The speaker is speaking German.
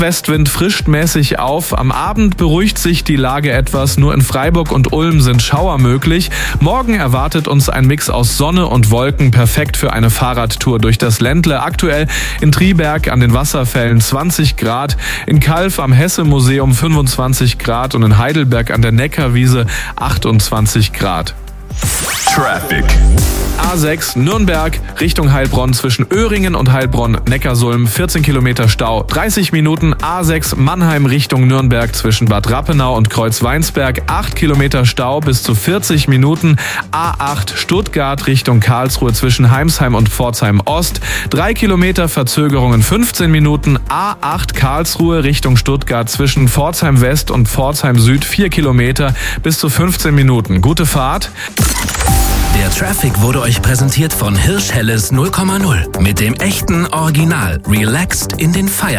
Westwind frischt mäßig auf. Am Abend beruhigt sich die Lage etwas. Nur in Freiburg und Ulm sind Schauer möglich. Morgen erwartet uns ein Mix aus Sonne und Wolken. Perfekt für eine Fahrradtour durch das Ländle. Aktuell in Triberg an den Wasserfällen 20 Grad. In Calw am Hesse-Museum 25 Grad. Und in Heidelberg an der Neckarwiese 28 Grad. Traffic. A6 Nürnberg Richtung Heilbronn zwischen Öhringen und Heilbronn-Neckarsulm 14 Kilometer Stau, 30 Minuten. A6 Mannheim Richtung Nürnberg zwischen Bad Rappenau und Kreuzweinsberg 8 Kilometer Stau bis zu 40 Minuten. A8 Stuttgart Richtung Karlsruhe zwischen Heimsheim und Pforzheim Ost 3 Kilometer Verzögerungen 15 Minuten. A8 Karlsruhe Richtung Stuttgart zwischen Pforzheim West und Pforzheim Süd 4 Kilometer bis zu 15 Minuten. Gute Fahrt. Der Traffic wurde euch präsentiert von Hirsch Helles 0,0 mit dem echten Original Relaxed in den Feierabend.